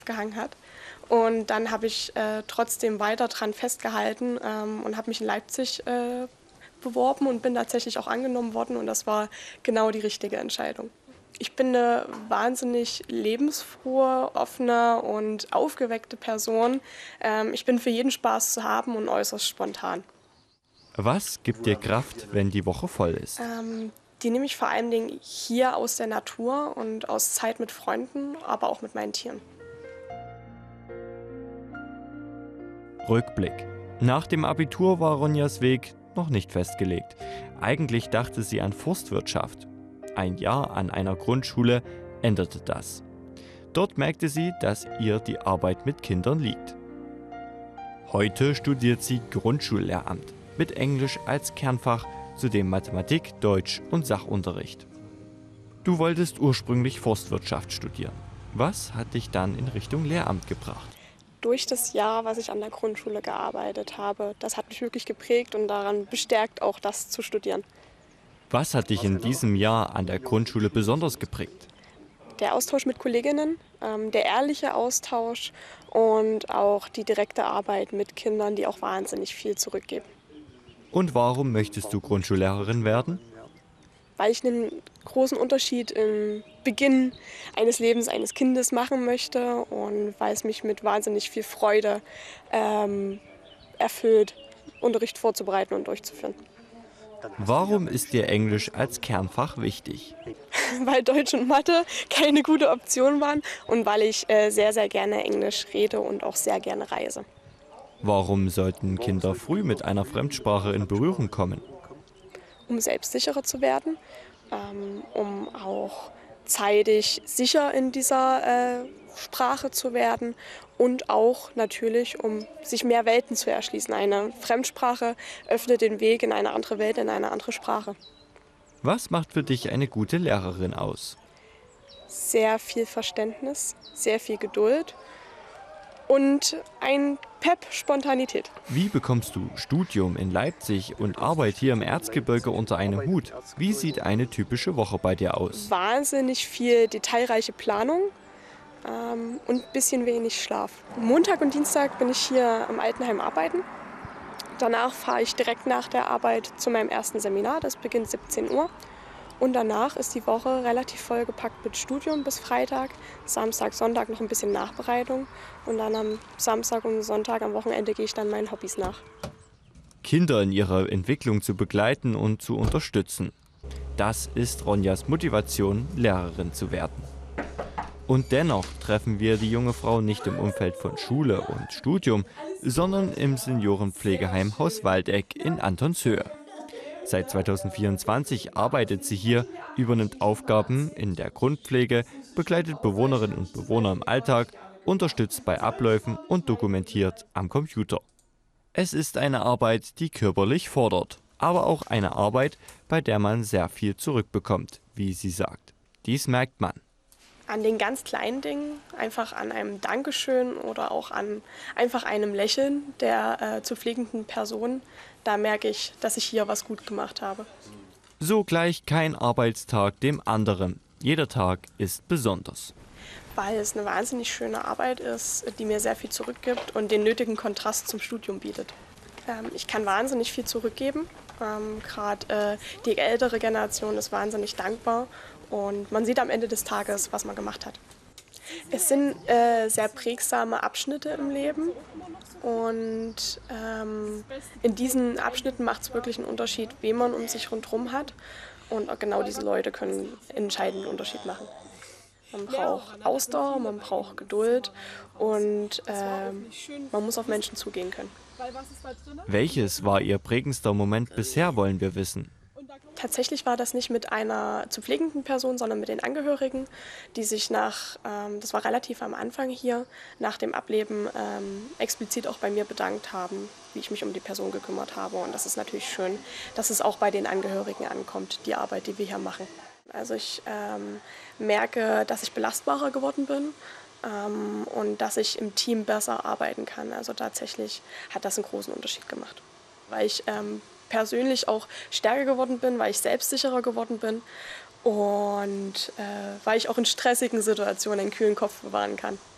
gehangen hat. Und dann habe ich trotzdem weiter dran festgehalten und habe mich in Leipzig beworben und bin tatsächlich auch angenommen worden. Und das war genau die richtige Entscheidung. Ich bin eine wahnsinnig lebensfrohe, offene und aufgeweckte Person. Ich bin für jeden Spaß zu haben und äußerst spontan. Was gibt dir Kraft, wenn die Woche voll ist? Die nehme ich vor allen Dingen hier aus der Natur und aus Zeit mit Freunden, aber auch mit meinen Tieren. Rückblick. Nach dem Abitur war Ronjas Weg noch nicht festgelegt. Eigentlich dachte sie an Forstwirtschaft. Ein Jahr an einer Grundschule änderte das. Dort merkte sie, dass ihr die Arbeit mit Kindern liegt. Heute studiert sie Grundschullehramt mit Englisch als Kernfach, zudem Mathematik, Deutsch und Sachunterricht. Du wolltest ursprünglich Forstwirtschaft studieren. Was hat dich dann in Richtung Lehramt gebracht? Durch das Jahr, was ich an der Grundschule gearbeitet habe, das hat mich wirklich geprägt und daran bestärkt, auch das zu studieren. Was hat dich in diesem Jahr an der Grundschule besonders geprägt? Der Austausch mit Kolleginnen, der ehrliche Austausch und auch die direkte Arbeit mit Kindern, die auch wahnsinnig viel zurückgeben. Und warum möchtest du Grundschullehrerin werden? Weil ich einen großen Unterschied im Beginn eines Lebens eines Kindes machen möchte und weil es mich mit wahnsinnig viel Freude erfüllt, Unterricht vorzubereiten und durchzuführen. Warum ist dir Englisch als Kernfach wichtig? Weil Deutsch und Mathe keine gute Option waren und weil ich sehr, sehr gerne Englisch rede und auch sehr gerne reise. Warum sollten Kinder früh mit einer Fremdsprache in Berührung kommen? Um selbstsicherer zu werden, um auch zeitig sicher in dieser Sprache zu werden und auch natürlich, um sich mehr Welten zu erschließen. Eine Fremdsprache öffnet den Weg in eine andere Welt, in eine andere Sprache. Was macht für dich eine gute Lehrerin aus? Sehr viel Verständnis, sehr viel Geduld und ein Pep Spontanität. Wie bekommst du Studium in Leipzig und Arbeit hier im Erzgebirge unter einen Hut? Wie sieht eine typische Woche bei dir aus? Wahnsinnig viel detailreiche Planung und ein bisschen wenig Schlaf. Montag und Dienstag bin ich hier im Altenheim arbeiten. Danach fahre ich direkt nach der Arbeit zu meinem ersten Seminar. Das beginnt 17 Uhr. Und danach ist die Woche relativ vollgepackt mit Studium bis Freitag. Samstag, Sonntag noch ein bisschen Nachbereitung. Und dann am Samstag und Sonntag am Wochenende gehe ich dann meinen Hobbys nach. Kinder in ihrer Entwicklung zu begleiten und zu unterstützen. Das ist Ronjas Motivation, Lehrerin zu werden. Und dennoch treffen wir die junge Frau nicht im Umfeld von Schule und Studium, sondern im Seniorenpflegeheim Haus Waldeck in Antonshöhe. Seit 2024 arbeitet sie hier, übernimmt Aufgaben in der Grundpflege, begleitet Bewohnerinnen und Bewohner im Alltag, unterstützt bei Abläufen und dokumentiert am Computer. Es ist eine Arbeit, die körperlich fordert, aber auch eine Arbeit, bei der man sehr viel zurückbekommt, wie sie sagt. Dies merkt man. An den ganz kleinen Dingen, einfach an einem Dankeschön oder auch an einfach einem Lächeln der zu pflegenden Person, da merke ich, dass ich hier was gut gemacht habe. So gleich kein Arbeitstag dem anderen. Jeder Tag ist besonders. Weil es eine wahnsinnig schöne Arbeit ist, die mir sehr viel zurückgibt und den nötigen Kontrast zum Studium bietet. Ich kann wahnsinnig viel zurückgeben. Gerade die ältere Generation ist wahnsinnig dankbar und man sieht am Ende des Tages, was man gemacht hat. Es sind sehr prägsame Abschnitte im Leben und in diesen Abschnitten macht es wirklich einen Unterschied, wen man um sich rundherum hat. Und auch genau diese Leute können einen entscheidenden Unterschied machen. Man braucht Ausdauer, man braucht Geduld und man muss auf Menschen zugehen können. Welches war Ihr prägendster Moment bisher, wollen wir wissen? Tatsächlich war das nicht mit einer zu pflegenden Person, sondern mit den Angehörigen, die sich das war relativ am Anfang hier, nach dem Ableben explizit auch bei mir bedankt haben, wie ich mich um die Person gekümmert habe. Und das ist natürlich schön, dass es auch bei den Angehörigen ankommt, die Arbeit, die wir hier machen. Also ich merke, dass ich belastbarer geworden bin und dass ich im Team besser arbeiten kann. Also tatsächlich hat das einen großen Unterschied gemacht, weil ich persönlich auch stärker geworden bin, weil ich selbstsicherer geworden bin und weil ich auch in stressigen Situationen einen kühlen Kopf bewahren kann.